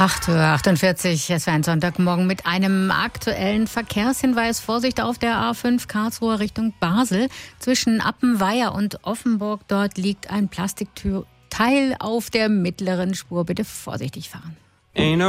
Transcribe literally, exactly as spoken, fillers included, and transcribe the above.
acht Uhr achtundvierzig, es war ein Sonntagmorgen mit einem aktuellen Verkehrshinweis. Vorsicht auf der A fünf Karlsruhe Richtung Basel. Zwischen Appenweier und Offenburg, dort liegt ein Plastikteil auf der mittleren Spur. Bitte vorsichtig fahren.